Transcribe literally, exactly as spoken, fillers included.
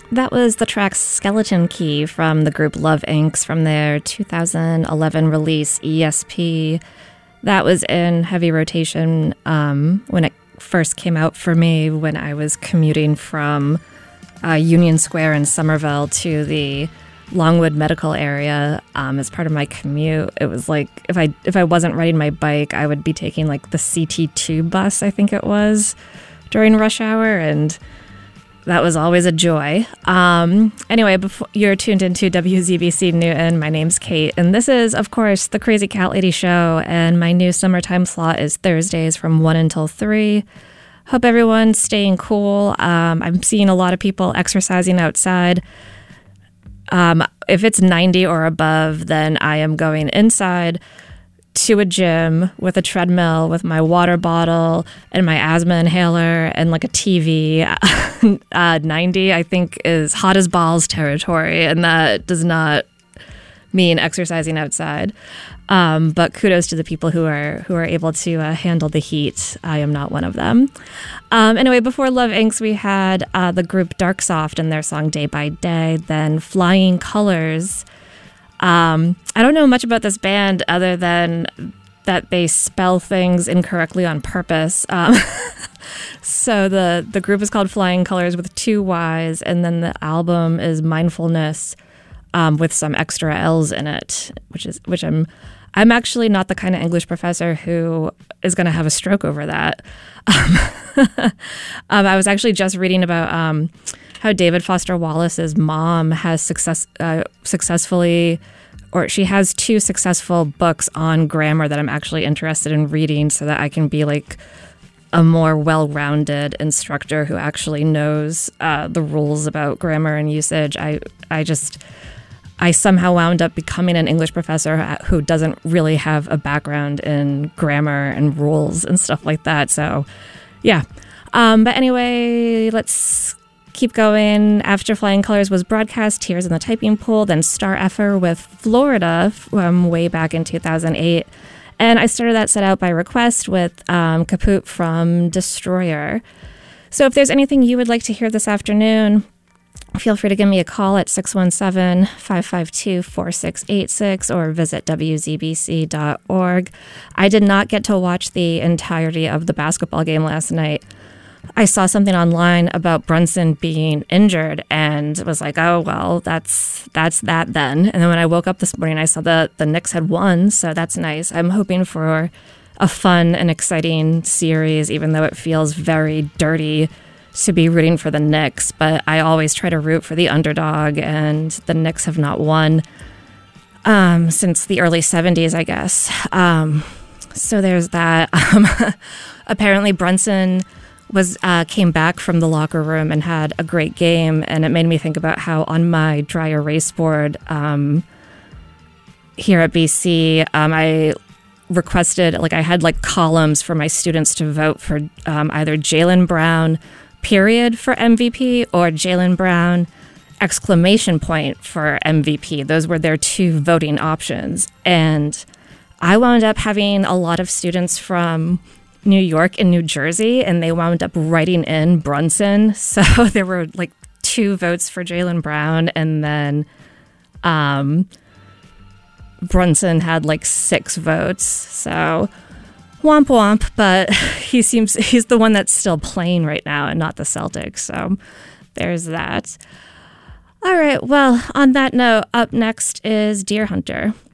That was the track Skeleton Key from the group Love Incorporated from their two thousand eleven release E S P. That was in heavy rotation um, when it first came out for me when I was commuting from uh, Union Square in Somerville to the Longwood Medical area um, as part of my commute. It was like if I if I wasn't riding my bike, I would be taking like the C T two bus, I think it was, during rush hour, and that was always a joy. Um, anyway, before you're tuned into W Z B C Newton, my name's Kate, and this is, of course, the Crazy Cat Lady Show, and my new summertime slot is Thursdays from one until three. Hope everyone's staying cool. Um, I'm seeing a lot of people exercising outside. Um, if it's ninety or above, then I am going inside to a gym with a treadmill with my water bottle and my asthma inhaler and like a T V. uh, ninety, I think, is hot as balls territory, and that does not mean exercising outside. Um, but kudos to the people who are who are able to uh, handle the heat. I am not one of them. Um, anyway, before Love Incorporated, we had uh, the group Darksoft and their song Day by Day, then Flying Colors. Um, I don't know much about this band other than that they spell things incorrectly on purpose. Um, so the, the group is called Flying Colors with two Y's, and then the album is Mindfulness um, with some extra L's in it, which is which I'm I'm actually not the kind of English professor who is going to have a stroke over that. Um, um, I was actually just reading about um, how David Foster Wallace's mom has success uh, successfully, or she has two successful books on grammar that I'm actually interested in reading so that I can be like a more well-rounded instructor who actually knows uh, the rules about grammar and usage. I I just... I somehow wound up becoming an English professor who doesn't really have a background in grammar and rules and stuff like that. So, yeah. Um, but anyway, let's keep going. After Flying Colors was broadcast, Tears in the Typing Pool, then Star Effer with Florida from way back in two thousand eight. And I started that set out by request with um, Kaput from Destroyer. So if there's anything you would like to hear this afternoon, feel free to give me a call at six one seven, five five two, four six eight six or visit w z b c dot org. I did not get to watch the entirety of the basketball game last night. I saw something online about Brunson being injured and was like, oh, well, that's that's that then. And then when I woke up this morning, I saw that the Knicks had won, so that's nice. I'm hoping for a fun and exciting series, even though it feels very dirty to be rooting for the Knicks, but I always try to root for the underdog, and the Knicks have not won um, since the early seventies, I guess. Um, so there's that. Um, apparently Brunson was uh, came back from the locker room and had a great game, and it made me think about how on my dry erase board um, here at B C, um, I requested, like I had like columns for my students to vote for um, either Jaylen Brown, period, for M V P, or Jaylen Brown, exclamation point, for M V P. Those were their two voting options. And I wound up having a lot of students from New York and New Jersey, and they wound up writing in Brunson. So there were like two votes for Jaylen Brown, and then um, Brunson had like six votes. So womp womp, but he seems he's the one that's still playing right now and not the Celtics. So there's that. All right. Well, on that note, up next is Deer Hunter.